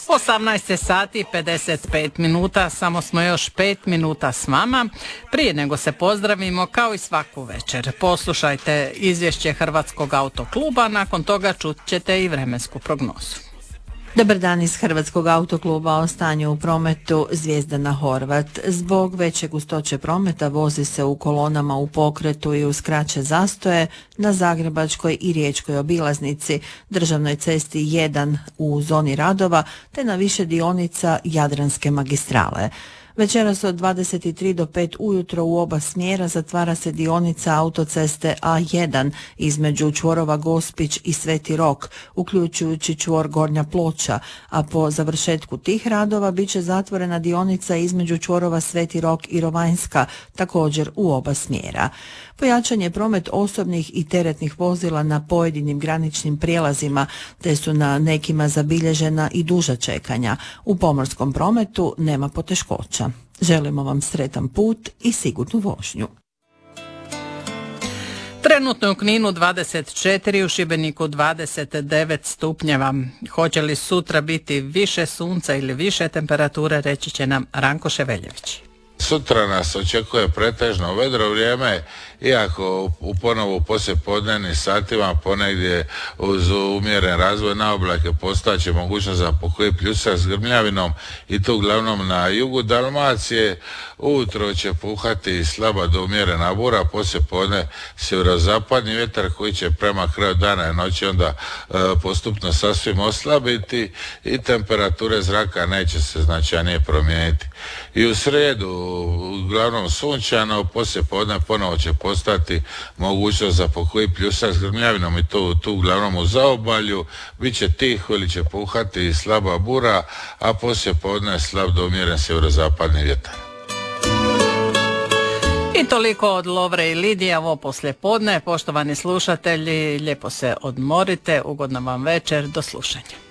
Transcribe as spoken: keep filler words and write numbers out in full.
osamnaest sati pedeset pet minuta, samo smo još pet minuta s vama. Prije nego se pozdravimo, kao i svaku večer, poslušajte izvješće Hrvatskog autokluba, nakon toga čut ćete i vremensku prognozu. Dobar dan iz Hrvatskog autokluba. O stanju u prometu. Zvijezdana Horvat. Zbog veće gustoće prometa vozi se u kolonama u pokretu i uz kraće zastoje na Zagrebačkoj i Riječkoj obilaznici, državnoj cesti jedan u zoni radova te na više dionica Jadranske magistrale. Večeras od dvadeset tri do pet ujutro u oba smjera zatvara se dionica autoceste A jedan između čvorova Gospić i Sveti Rok, uključujući čvor Gornja Ploča, a po završetku tih radova bit će zatvorena dionica između čvorova Sveti Rok i Rovanjska, također u oba smjera. Pojačan je promet osobnih i teretnih vozila na pojedinim graničnim prijelazima, te su na nekima zabilježena i duža čekanja. U pomorskom prometu nema poteškoća. Želimo vam sretan put i sigurnu vožnju. Trenutno je u Kninu dvadeset četiri, u Šibeniku dvadeset devet stupnjeva. Hoće li sutra biti više sunca ili više temperature, reći će nam Ranko Ševeljević. Sutra nas očekuje pretežno vedro vrijeme, iako u ponovu poslijepodnevnim satima ponegdje uz umjeren razvoj na oblake postaće mogućnost za pokoji pljusak s grmljavinom i to uglavnom na jugu Dalmacije. Ujutro će puhati slaba do umjerena bura, poslijepodne sjeverozapadni vjetar koji će prema kraju dana i noći onda e, postupno sasvim oslabiti i temperature zraka neće se značajnije promijeniti. I u srijedu uglavnom sunčano, poslijepodne ponovo će postati mogućnost za pokoji pljusak s grmljavinom i to tu uglavnom u zaobalju. Biće tiho ili će puhati slaba bura, a poslijepodne slab do umjeren sjeverozapadni vjetar. I toliko od Lovre i Lidije ovo poslijepodne. Poštovani slušatelji, lijepo se odmorite, ugodna vam večer, do slušanja.